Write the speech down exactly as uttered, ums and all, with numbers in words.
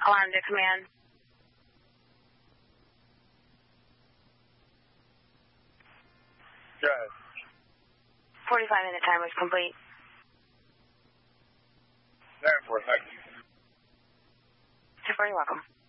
Alarm to command. Go ahead. forty-five minute timer is complete. There for a second. Super, you're welcome.